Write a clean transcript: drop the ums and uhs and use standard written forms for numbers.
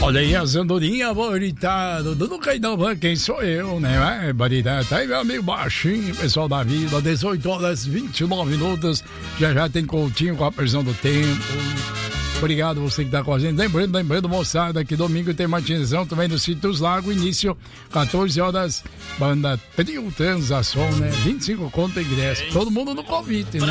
Olha aí as andorinhas, bonitado. Tudo caidão, quem sou eu, né? Bonitado. Tá aí, meu amigo baixinho, pessoal da vida. 18 horas 29 minutos. Já tem Coutinho com a previsão do tempo. Obrigado você que tá com a gente. Lembrando, moçada, que domingo tem matinezão também do Sítio dos Lagos. Início 14 horas. Banda Trio Transação, né? 25 conto ingresso. Todo mundo no convite, né?